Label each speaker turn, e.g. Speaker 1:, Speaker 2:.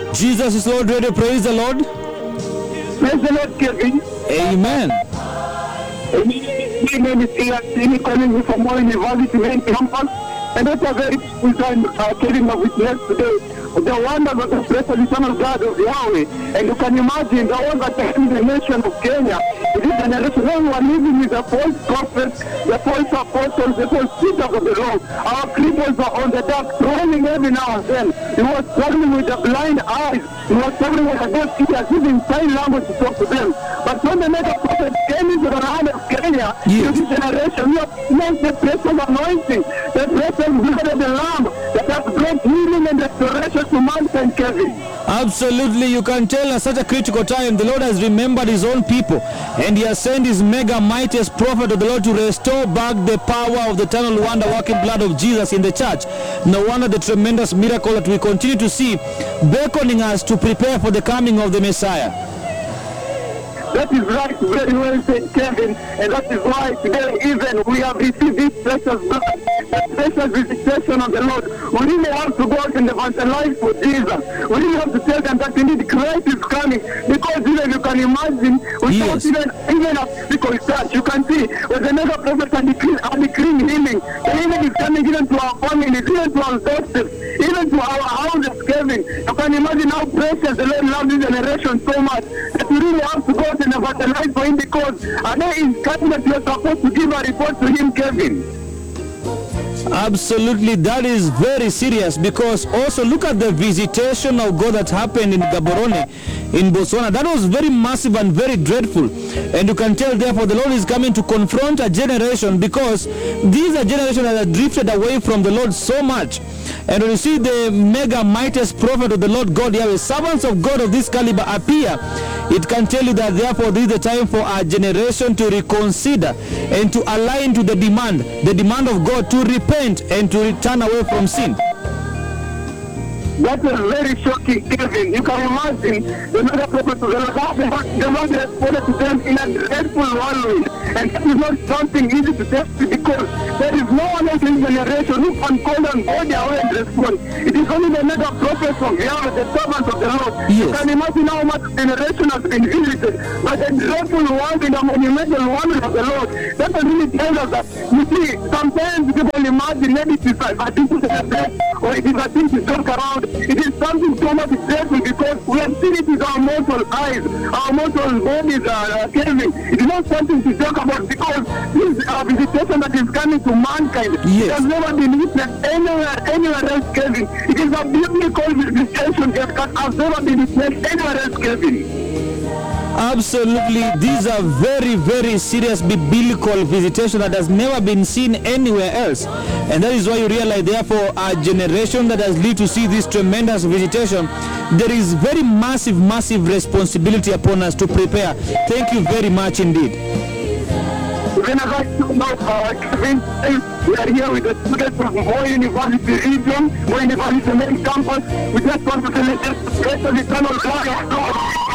Speaker 1: Jesus is Lord Radio. Praise the Lord.
Speaker 2: Praise the Lord, Kevin.
Speaker 1: Amen.
Speaker 2: My name is Ian calling you from Moy University main campus. And that's a very good time Kevin my witness today. The wonders of the blessed eternal God of Yahweh. And you can imagine the one that is the nation of Kenya. This generation, when we are living with the false prophets, the false apostles, the false teachers of the law. Our cripples are on the dark, rolling every now and then. We were struggling with the blind eyes. We were struggling with the deaf ears, using sign language to talk to them. But when the mega prophet came into the land of Kenya, in this generation, we have met the precious anointing, the precious blood of the Lamb that has brought healing and restoration to mankind, Kevin.
Speaker 1: Absolutely, you can tell at such a critical time the Lord has remembered his own people, and he has sent his mega mightiest prophet of the Lord to restore back the power of the eternal wonder working blood of Jesus in the church. No wonder the tremendous miracle that we continue to see beckoning us to prepare for the coming of the Messiah.
Speaker 2: That is right, very well said, Kevin. And that is why today even we have received this precious blood, that precious visitation of the Lord. We really have to go out and evangelize for Jesus. We really have to tell them that indeed Christ is coming. Because even you can imagine, without even a physical church, you can see when the mega prophets are decreeing healing. The healing is coming even to our families, even to our daughters, even to our houses, Kevin. You can imagine how precious the Lord loves this generation so much that we really have to go out and evangelize for him, because a day is coming that you are supposed to give a report to him, Kevin.
Speaker 1: Absolutely, that is very serious, because also look at the visitation of God that happened in Gaborone in Botswana. That was very massive and very dreadful, and you can tell therefore the Lord is coming to confront a generation, because these are generations that have drifted away from the Lord so much. And when you see the mega mightiest prophet of the Lord God Yahweh, servants of God of this caliber appear, it can tell you that therefore this is the time for our generation to reconsider and to align to the demand of God to repent and to return away from sin.
Speaker 2: That was very shocking, Kevin. You can imagine the mega prophets of the Lord responded to them in a dreadful way. And that is not something easy to test, because there is no one else in generation who can call on God Yahweh and respond. It is only the mega prophets of Yahweh, the servants of the Lord.
Speaker 1: Yes.
Speaker 2: You can imagine how much generation has been visited by the dreadful wonder and the monumental wonder of the Lord. That really tells us that, you see, sometimes people imagine maybe it is a thing to celebrate, or it is a thing to joke around. It is something so much dreadful, because we have seen it with our mortal eyes, our mortal bodies are Kevin. It is not something to joke about, because this visitation that is coming to mankind, it has never been witnessed anywhere else, Kevin. It is a biblical visitation that has never been witnessed anywhere else, Kevin.
Speaker 1: Absolutely, these are very, very serious biblical visitation that has never been seen anywhere else, and that is why you realize therefore a generation that has lived to see this tremendous visitation, there is very massive responsibility upon us to prepare. Thank you very much indeed.
Speaker 2: When I got to know Kevin, we are here with the students from Moy University region, Moy University main campus. We just want to celebrate the eternal glory of God.